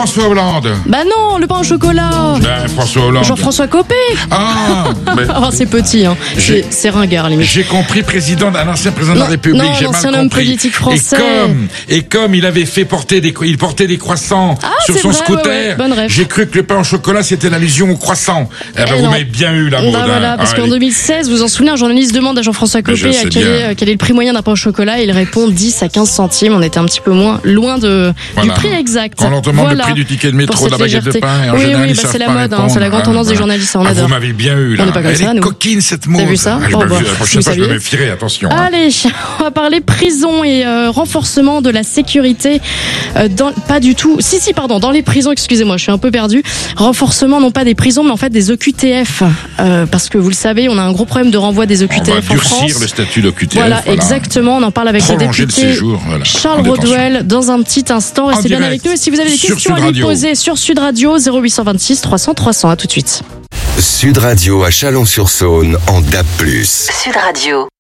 François Hollande. Bah non, le pain au chocolat. François Hollande. Jean-François Copé. Ah, mais Oh, c'est petit, hein. C'est ringard, limite. j'ai compris un ancien président de la République. Non, J'ai mal l'ancien homme compris. politique français. Et comme il avait fait il portait des croissants sur c'est son vrai, scooter, ouais. Bonne rêve. j'ai cru que le pain au chocolat c'était l'allusion au croissant. Eh ben, vous non. m'avez bien eu la mode. Bah voilà, parce qu'en 2016, vous vous en souvenez, un journaliste demande à Jean-François Mais je Copé sais quel est le prix moyen d'un pain au chocolat. Il répond 10 à 15 centimes. On était un petit peu loin du prix exact. Quand on leur demande Voilà. le prix du ticket de métro, Pour de la cette baguette de légèreté. pain, et en général, ils savent c'est la pas mode, répondre. c'est la grande tendance des journalistes, on adore. Vous m'avez bien eu là. On n'est pas comme Elle ça, est nous. coquine cette mode. T'as vu ça? La Oh, bah, prochaine vous fois, je saviez. me méfierai, attention. Allez, on va parler prison et renforcement de la sécurité pas du tout. Pardon, dans les prisons, excusez-moi, je suis un peu perdue. Renforcement non pas des prisons mais en fait des OQTF parce que vous le savez, on a un gros problème de renvoi des OQTF On va en France. durcir le statut d'OQTF. Voilà, exactement, on en parle avec le Prolonger député le séjour, voilà, Charles en détention. Rodwell dans un petit instant. Restez bien direct, avec nous et si vous avez des sur questions Sud à lui Radio. poser sur Sud Radio 0826 300 300. À tout de suite. Sud Radio à Chalon-sur-Saône en DAB+. Sud Radio.